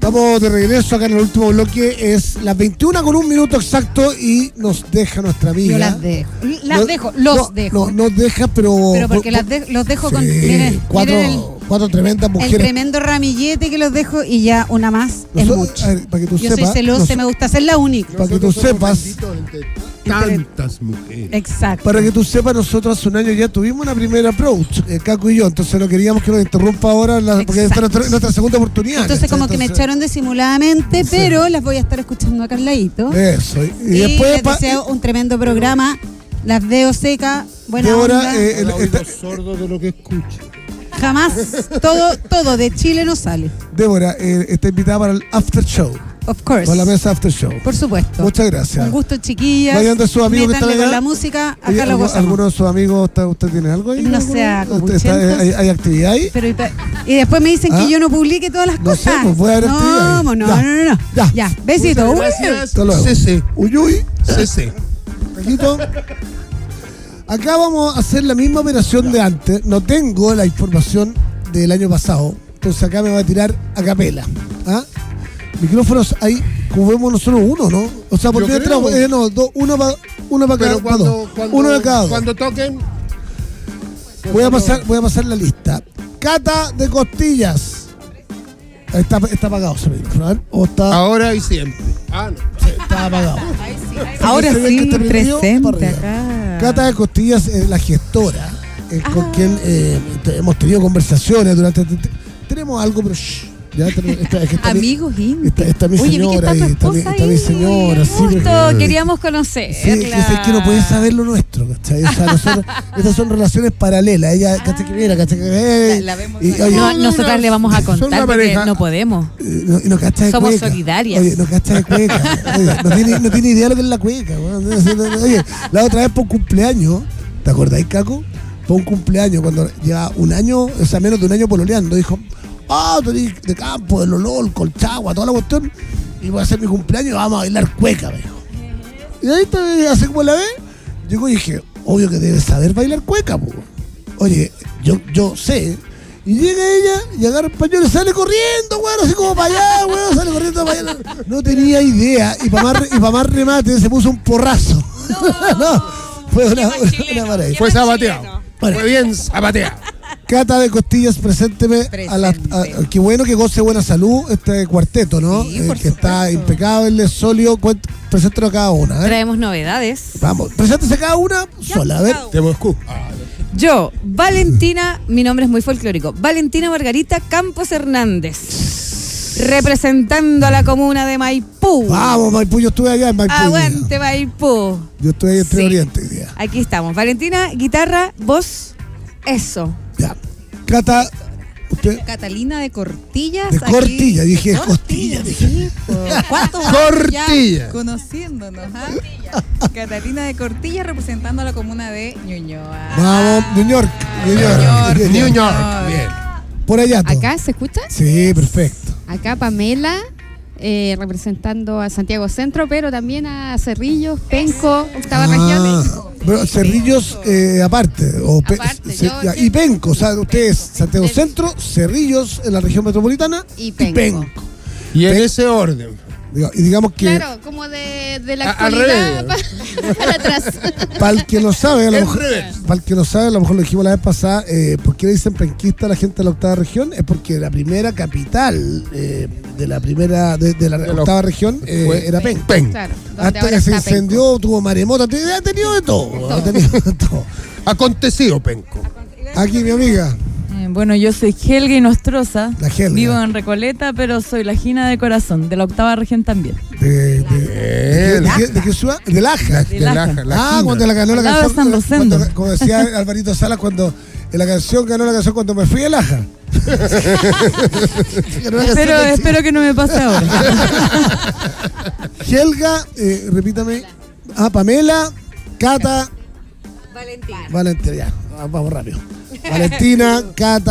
Estamos de regreso acá en el último bloque. Es las 21:01 exacto y nos deja nuestra amiga. Yo las dejo. Los dejo. No, nos deja, pero porque los dejo sí, con. Miren cuatro tremendas mujeres. El tremendo ramillete que los dejo y ya una más es mucho. Para que tú Yo sepas, soy celosa, me gusta ser la única. Para que tú sepas. Tantas mujeres. Exacto. Para que tú sepas, nosotros hace un año ya tuvimos una primera approach, Caco y yo, entonces no queríamos que nos interrumpa ahora, porque esta es nuestra segunda oportunidad. Entonces como que me echaron disimuladamente, pero las voy a estar escuchando acá al ladito. Eso. Y después les deseo un tremendo programa. Las veo seca, buena onda. Sordo de lo que escucha. Jamás, todo de Chile no sale. Débora, está invitada para el after show. Of course. Para la mesa after show. Por supuesto. Muchas gracias. Un gusto, chiquillas. Vayan de sus amigos que están Métanle acá. con la música, acá Oye, lo gozamos. ¿Alguno de sus amigos, usted tiene algo ahí? No sea copuchentos. ¿Hay actividad ahí? Pero, y después me dicen que yo no publique todas las cosas. No sé, pues puede haber actividad ahí. No. Ya, besito. Hasta luego. CC. Uyuy. CC. Paquito. Acá vamos a hacer la misma operación de antes. No tengo la información del año pasado. Entonces acá me va a tirar a capela. Micrófonos hay, como vemos nosotros, uno, ¿no? O sea, ¿por qué entramos? Uno para cada dos. Uno de cada dos. Cuando toquen. Voy a pasar la lista. Cata de costillas. Está apagado ese micrófono, ¿verdad? ¿O está? Ahora y siempre. No. Sí, está apagado. Ahora Se ve sí, que está prendido para presente arriba. acá. Cata de costillas es la gestora con quien hemos tenido conversaciones durante. Tenemos algo, pero ya amigos íntimos. Está mi señora y está mi señora. Justo queríamos conocerla. Sí, es que no puedes saber lo nuestro, ¿cachai? O sea, nosotros, estas son relaciones paralelas. Ella, ¿cachai? Que mira, ¿cachai? La vemos. Nosotras le vamos a contar porque no podemos. No cacha de somos cueca. solidarias. Oye, no cacha de cueca. Oye, no tiene idea de lo que es la cueca. Oye, la otra vez por un cumpleaños, ¿te acordáis, Caco? Fue un cumpleaños cuando llevaba un año, o sea, menos de un año pololeando. Dijo, tú eres de campo, de Lolol, Colchagua, toda la cuestión, y voy a hacer mi cumpleaños y vamos a bailar cueca, me dijo. Y ahí, así como la ve, llegó y dije, obvio que debes saber bailar cueca, po. Oye, yo sé. Y llega ella y agarra el pañuelo y sale corriendo, weón, así como para allá, weón, sale corriendo para allá. No tenía idea, y para más remate se puso un porrazo. No, fue una maravilla. Fue zapateado. Fue bien zapateado. Cata de costillas, presénteme qué bueno que goce buena salud este cuarteto, ¿no? Sí, que está impecable, sólido. Preséntelo a cada una. Traemos novedades. Vamos, preséntese cada una sola, a ver. De Moscú. Yo, Valentina, mi nombre es muy folclórico, Valentina Margarita Campos Hernández, representando a la comuna de Maipú. Vamos, Maipú, yo estuve allá en Maipú. Aguante Maipú. Yo estuve ahí en Tres Oriente hoy día. Aquí estamos, Valentina, guitarra, voz, eso. Ya. Cata, usted. Catalina de Cortillas. De Cortilla, dije costilla. Dije. ¿Cuántos Cortilla. Conociéndonos? Catalina de Cortillas representando a la comuna de Ñuñoa. Vamos, New York. New York. Bien. Por allá. Todo. ¿Acá se escucha? Sí, perfecto. Acá Pamela, representando a Santiago Centro, pero también a Cerrillos, Penco, octava región. Pero Cerrillos aparte. Y Penco, o sea, ustedes, Santiago Centro, Cerrillos en la región metropolitana y Penco. Y en ese orden. Y digamos que. Claro, como de la actualidad para atrás. Para el que no sabe, a lo mejor lo dijimos la vez pasada, ¿por qué le dicen penquista a la gente de la octava región? Es porque la primera capital de la octava región era Penco. Claro, hasta que se incendió, tuvo maremoto, ha tenido de todo. Acontecido, Penco. Aquí mi amiga. Bueno, yo soy Helga Inostroza. La Helga. Vivo en Recoleta, pero soy la Gina de corazón, de la octava región también. ¿De qué ciudad? De Laja. Cuando la ganó la canción. Como decía Alvarito Salas, cuando en la canción ganó la canción cuando me fui a Laja. Espero que no me pase ahora. Helga, repítame. Pamela, Cata. Valentina, ya. Vamos rápido. Valentina, Cata.